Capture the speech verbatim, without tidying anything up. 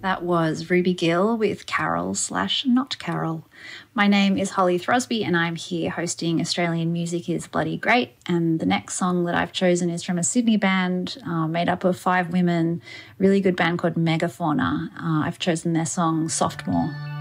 That was Ruby Gill with Carol slash Not Carol. My name is Holly Throsby and I'm here hosting Australian Music is Bloody Great, and the next song that I've chosen is from a Sydney band uh, made up of five women, really good band called Megafauna. Uh, I've chosen their song Softmore.